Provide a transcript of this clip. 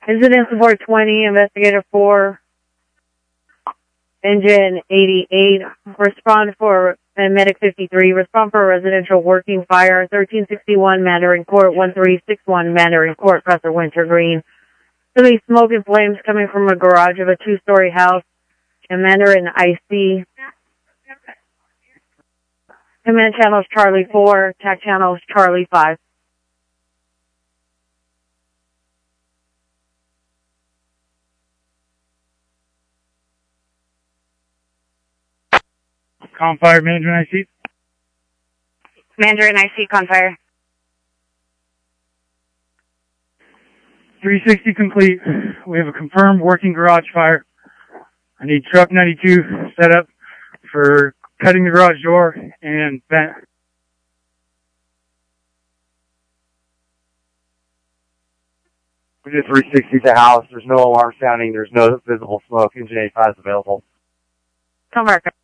Incident support 20, investigator 4, engine 88, respond for, and medic 53, respond for a residential working fire, 1361 Mandarin Court, 1361 Mandarin Court, Professor Wintergreen. Somebody smoke and flames coming from a garage of a 2-story house in Mandarin IC. Command channels Charlie 4, TAC channels Charlie 5. Confire, Mandarin IC. Mandarin IC, Confire. 360 complete. We have a confirmed working garage fire. I need truck 92 set up for cutting the garage door and vent. We did 360 at the house. There's no alarm sounding. There's no visible smoke. Engine 85 is available. Confire.